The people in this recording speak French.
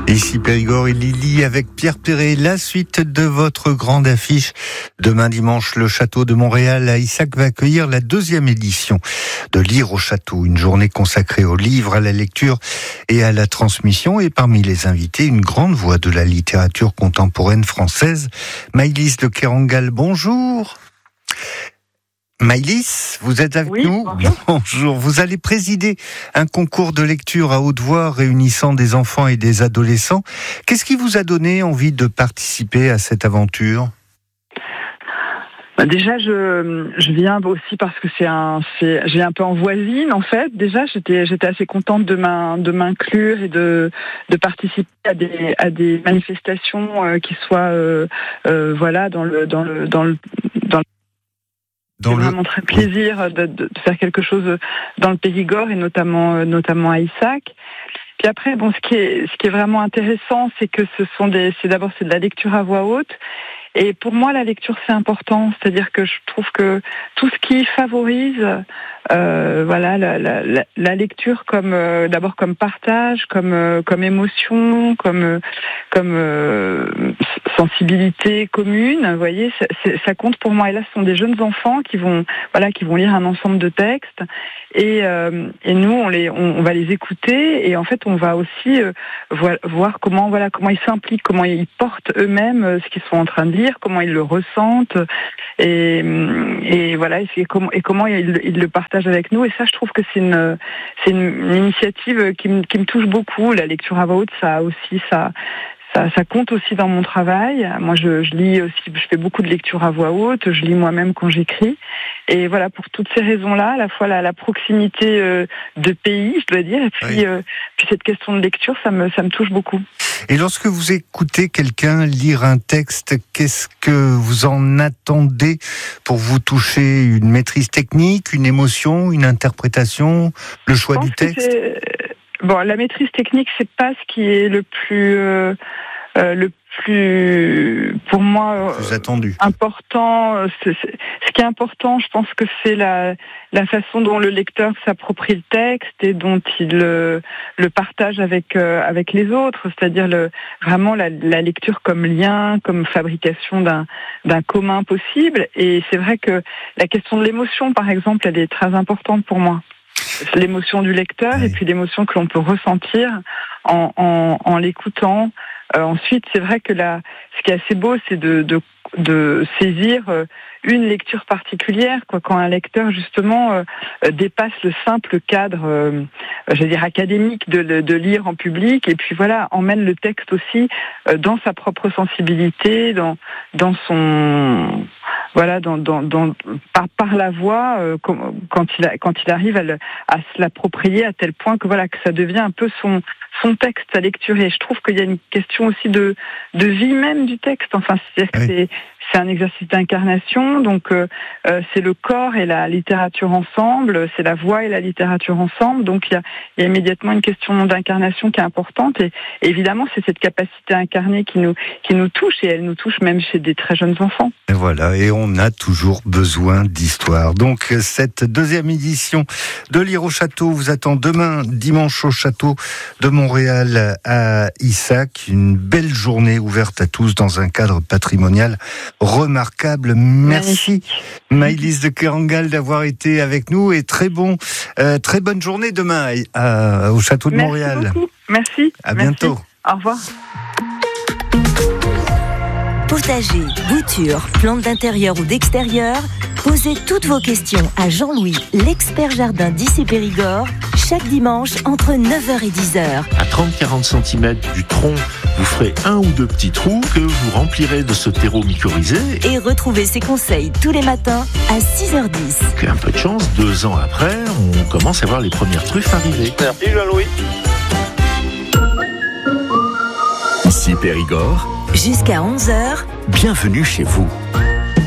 Ici Périgord et Lily avec Pierre Perret. La suite de votre grande affiche. Demain dimanche, le château de Montréal à Issac va accueillir la 2e édition de Lire au château. Une journée consacrée aux livres, à la lecture et à la transmission. Et parmi les invités, une grande voix de la littérature contemporaine française, Maëlys de Kerangal. Bonjour. Maëlys, vous êtes avec nous ? Bonjour. Vous allez présider un concours de lecture à haute voix réunissant des enfants et des adolescents. Qu'est-ce qui vous a donné envie de participer à cette aventure ? Déjà, je viens aussi parce que j'ai un peu en voisine en fait. Déjà, j'étais assez contente de m'inclure et de participer à des manifestations qui soient c'est vraiment très plaisir de faire quelque chose dans le Périgord et notamment à Issac. Puis après, ce qui est vraiment intéressant, c'est que c'est d'abord de la lecture à voix haute. Et pour moi, la lecture, c'est important. C'est-à-dire que je trouve que tout ce qui favorise, la lecture d'abord comme partage, comme émotion, comme sensibilité commune. Vous voyez, ça compte pour moi. Et là, ce sont des jeunes enfants qui vont lire un ensemble de textes. Et nous, on va les écouter. Et en fait, on va aussi voir comment ils s'impliquent, comment ils portent eux-mêmes ce qu'ils sont en train de lire, comment ils le ressentent et comment ils le partagent avec nous. Et ça, je trouve que c'est une initiative qui me touche beaucoup. La lecture à voix haute, ça compte aussi dans mon travail. Moi, je lis aussi, je fais beaucoup de lecture à voix haute, je lis moi-même quand j'écris. Et voilà, pour toutes ces raisons-là, à la fois la proximité de pays, je dois dire, et puis, puis cette question de lecture, ça me touche beaucoup. Et lorsque vous écoutez quelqu'un lire un texte, qu'est-ce que vous en attendez pour vous toucher ? Une maîtrise technique, une émotion, une interprétation, le choix du texte ? La maîtrise technique, c'est pas ce qui est le plus pour moi plus attendu. Important. Ce qui est important, je pense que c'est la façon dont le lecteur s'approprie le texte et dont il le partage avec les autres, c'est-à-dire vraiment la lecture comme lien, comme fabrication d'un commun possible. Et c'est vrai que la question de l'émotion, par exemple, elle est très importante pour moi. L'émotion du lecteur et puis l'émotion que l'on peut ressentir en l'écoutant. Ensuite, c'est vrai que ce qui est assez beau, c'est de saisir une lecture particulière, quand un lecteur justement dépasse le simple cadre, académique de lire en public, et puis emmène le texte aussi dans sa propre sensibilité, dans son par la voix, quand il arrive à se l'approprier à tel point que ça devient un peu son texte, sa lecture. Et je trouve qu'il y a une question aussi de vie même du texte. Enfin, c'est-à-dire que c'est un exercice d'incarnation, donc c'est le corps et la littérature ensemble, c'est la voix et la littérature ensemble, donc il y a immédiatement une question d'incarnation qui est importante, et évidemment c'est cette capacité à incarner qui nous touche, et elle nous touche même chez des très jeunes enfants. Et voilà, et on a toujours besoin d'histoire. Donc cette 2e édition de Lire au château vous attend demain dimanche au château de Montréal à Issac, une belle journée ouverte à tous dans un cadre patrimonial remarquable. Merci Maëlys de Kerangal d'avoir été avec nous, et très bonne journée demain au château de Montréal. Merci beaucoup. Merci. À bientôt. Au revoir. Potager, bouture, plantes d'intérieur ou d'extérieur, posez toutes vos questions à Jean-Louis, l'expert jardin d'Issy Périgord, chaque dimanche entre 9h et 10h. À 30-40 cm du tronc, vous ferez 1 ou 2 petits trous que vous remplirez de ce terreau mycorhizé. Et retrouvez ces conseils tous les matins à 6h10. Puis un peu de chance, 2 ans après, on commence à voir les premières truffes arriver. Merci Jean-Louis. Ici Périgord. Jusqu'à 11h. Bienvenue chez vous.